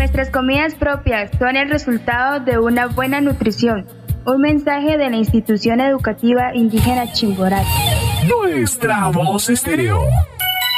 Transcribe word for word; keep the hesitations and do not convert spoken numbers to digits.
Nuestras comidas propias son el resultado de una buena nutrición. Un mensaje de la Institución Educativa Indígena Chimborazo. Nuestra voz estéreo.